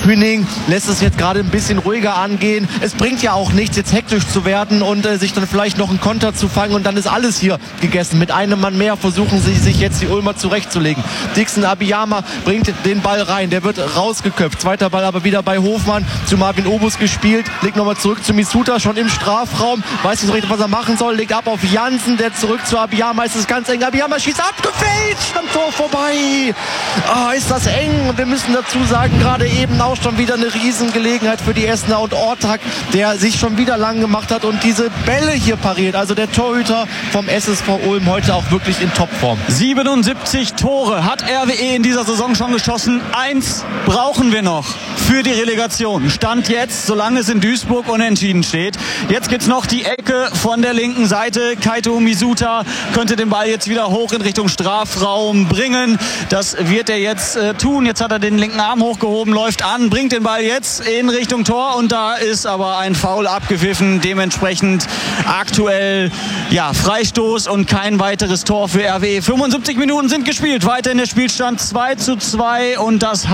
Hüning lässt es jetzt gerade ein bisschen ruhiger angehen. Es bringt ja auch nichts, jetzt hektisch zu werden und sich dann vielleicht noch einen Konter zu fangen und dann ist alles hier gegessen. Mit einem Mann mehr versuchen sie sich jetzt die Ulmer zurechtzulegen. Dixon Abiyama bringt den Ball rein, der wird rausgeköpft. Zweiter Ball aber wieder bei Hofmann, zu Marvin Obus gespielt, legt nochmal zurück zu Misuta, schon im Strafraum, weiß nicht so richtig, was er machen soll, legt ab auf Jansen, der zurück zu Abiyama, ist es ganz eng, Abiyama schießt abgefälscht, am Tor vorbei. Ist das eng und wir müssen dazu sagen, gerade eben auch schon wieder eine Riesengelegenheit für die Essener und Ortak, der sich schon wieder lang gemacht hat und diese Bälle hier pariert. Also der Torhüter vom SSV Ulm heute auch wirklich in Topform. 77 Tore hat RWE in dieser Saison schon geschossen. 1 brauchen wir noch für die Relegation. Stand jetzt, solange es in Duisburg unentschieden steht. Jetzt gibt's noch die Ecke von der linken Seite. Kaito Misuta könnte den Ball jetzt wieder hoch in Richtung Strafraum bringen. Das wird er jetzt tun. Jetzt hat er den linken Arm hochgehoben, läuft an, bringt den Ball jetzt in Richtung Tor und da ist aber ein Foul abgepfiffen. Dementsprechend aktuell Freistoß und kein weiteres Tor für RWE. 75 Minuten sind gespielt. Weiterhin der Spielstand 2:2 und das